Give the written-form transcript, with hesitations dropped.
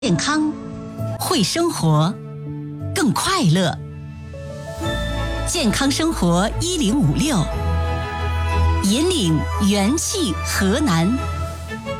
健康，会生活，更快乐。健康生活1056，引领元气河南。